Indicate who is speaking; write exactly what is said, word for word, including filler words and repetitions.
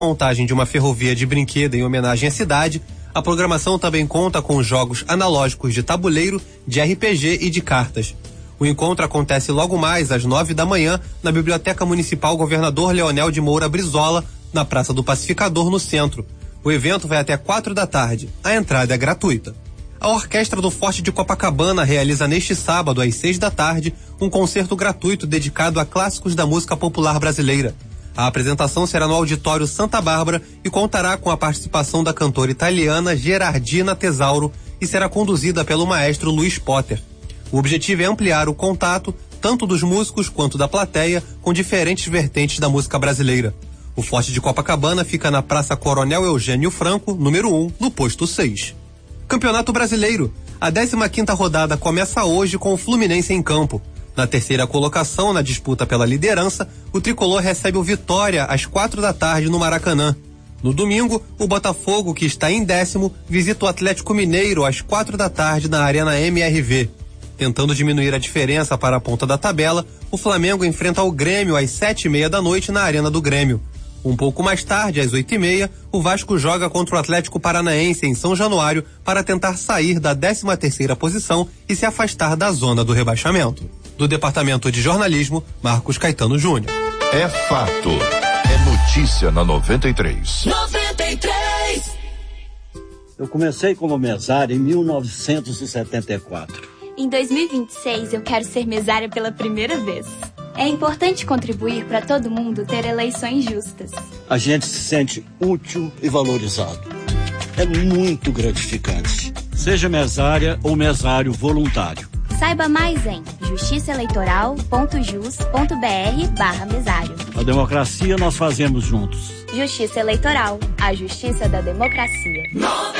Speaker 1: montagem de uma ferrovia de brinquedo em homenagem à cidade. A programação também conta com jogos analógicos de tabuleiro, de R P G e de cartas. O encontro acontece logo mais às nove da manhã na Biblioteca Municipal Governador Leonel de Moura Brizola, na Praça do Pacificador, no centro. O evento vai até quatro da tarde. A entrada é gratuita. A Orquestra do Forte de Copacabana realiza neste sábado, às seis da tarde, um concerto gratuito dedicado a clássicos da música popular brasileira. A apresentação será no Auditório Santa Bárbara e contará com a participação da cantora italiana Gerardina Tesauro e será conduzida pelo maestro Luiz Potter. O objetivo é ampliar o contato, tanto dos músicos quanto da plateia, com diferentes vertentes da música brasileira. O Forte de Copacabana fica na Praça Coronel Eugênio Franco, número um, no posto seis. Campeonato Brasileiro. A décima quinta rodada começa hoje com o Fluminense em campo. Na terceira colocação, na disputa pela liderança, o tricolor recebe o Vitória às quatro da tarde no Maracanã. No domingo, o Botafogo, que está em décimo, visita o Atlético Mineiro às quatro da tarde na Arena M R V. Tentando diminuir a diferença para a ponta da tabela, o Flamengo enfrenta o Grêmio às sete e meia da noite na Arena do Grêmio. Um pouco mais tarde, às oito e meia, o Vasco joga contra o Atlético Paranaense em São Januário para tentar sair da décima terceira posição e se afastar da zona do rebaixamento. Do Departamento de Jornalismo, Marcos Caetano Júnior.
Speaker 2: É fato. É notícia na noventa e três.
Speaker 3: noventa e três.
Speaker 4: Eu comecei como mesário em mil novecentos e setenta e quatro.
Speaker 5: Em dois mil e vinte e seis, eu quero ser mesária pela primeira vez. É importante contribuir para todo mundo ter eleições justas.
Speaker 4: A gente se sente útil e valorizado. É muito gratificante. Seja mesária ou mesário voluntário.
Speaker 5: Saiba mais em justiçaeleitoral.jus.br barra mesário.
Speaker 4: A democracia nós fazemos juntos.
Speaker 5: Justiça Eleitoral, a justiça da democracia.